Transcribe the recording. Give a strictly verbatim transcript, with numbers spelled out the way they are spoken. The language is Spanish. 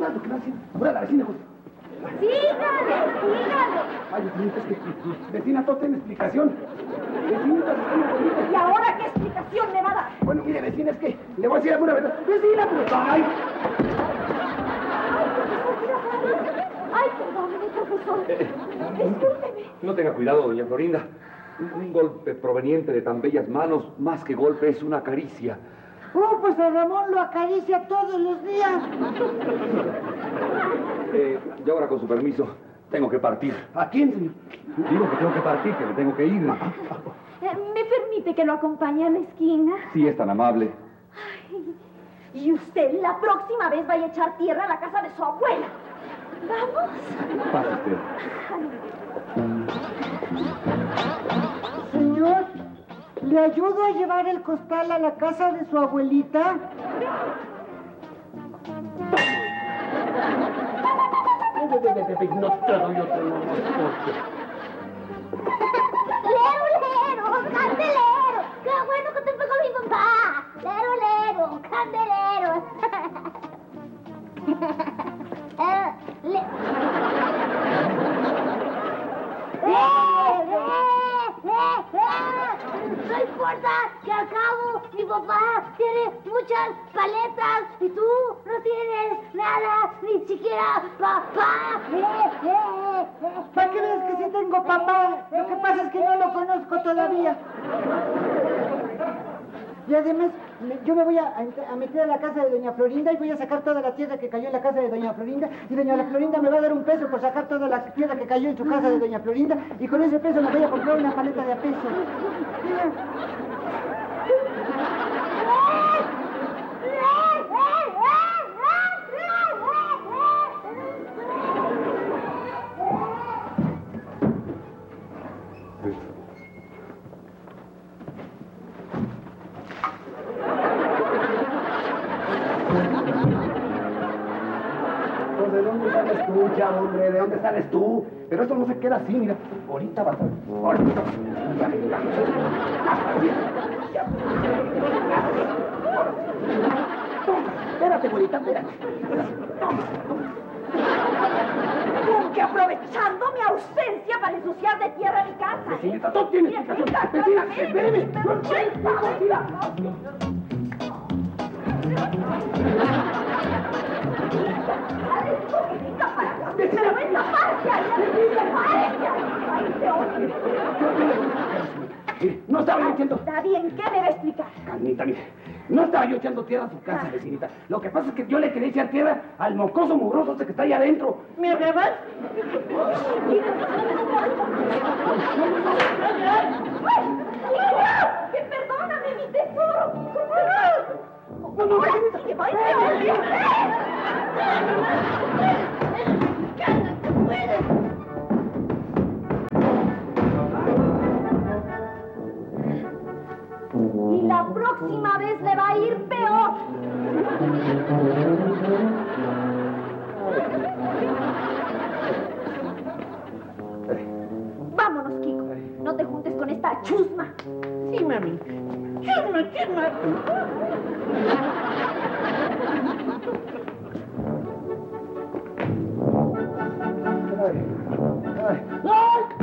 sabes lo que va haciendo. Ahora la vecina, José. Sígale, sígale. Ay, vecinita, es que... Vecina, todo tiene explicación. Vecinita, vecina, bonita. ¿Y ahora qué explicación me va a dar? Bueno, mire, vecina, es que le voy a decir alguna verdad. Vecina, pues... ¡Ay! Ay, perdóneme, profesor. Discúlpeme. No tenga cuidado, doña Florinda. Un golpe proveniente de tan bellas manos, más que golpe, es una caricia. Oh, pues a Ramón lo acaricia todos los días. Eh, y ahora, con su permiso, tengo que partir. ¿A quién, señor? Digo que tengo que partir, que me tengo que ir. Eh, ¿Me permite que lo acompañe a la esquina? Sí, es tan amable. Ay, y usted la próxima vez vaya a echar tierra a la casa de su abuela. ¿Vamos? Pase usted. Señor, ¿le ayudo a llevar el costal a la casa de su abuelita? No te doy otro nombre. ¡Lero, lero! ¡Candelero! ¡Qué bueno que te pegó mi papá! ¡Lero, lero! ¡Candelero! eh, le... ¡Eh, eh, eh, eh! No importa que al cabo mi papá tiene muchas paletas y tú no tienes nada, ni siquiera papá. ¡Eh, eh, eh! ¿Para qué ves que sí tengo papá? Lo que pasa es que no lo conozco todavía. Y además, me- yo me voy a, a meter a la casa de doña Florinda y voy a sacar toda la tierra que cayó en la casa de doña Florinda. Y doña Florinda me va a dar un peso por sacar toda la tierra que cayó en su casa de doña Florinda. Y con ese peso me voy a comprar una paleta de a peso. Pues, ¿de dónde sales tú, chavo, hombre? ¿De dónde sales tú? Pero esto no se queda así, mira. Ahorita vas a... Ahorita. Ya, ya, ya. Espérate, güerita, espérate. Como que aprovechando mi ausencia para ensuciar de tierra mi casa. Vecinita, tú tienes explicación. Vecina, espéreme. Vecina. No estaba yo echando... Está bien, ¿qué me va a explicar? Calmita, mire. No estaba yo echando tierra a su casa, vecinita. Lo que pasa es que yo le quería echar tierra al mocoso mugroso ese que está ahí adentro. ¿Me arrebas? ¡Que perdóname, mi tesoro! No, no, ¡Ahora sí que voy a Y la próxima vez le va a ir peor. Vámonos, Kiko. No te juntes con esta chusma. Sí, mami. Chusma, chusma. Ay, ay, ay.